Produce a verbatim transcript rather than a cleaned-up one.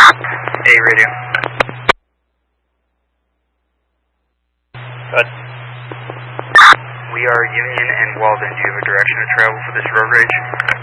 A radio. Good. We are Union and Walden. Do you have a direction of travel for this road rage?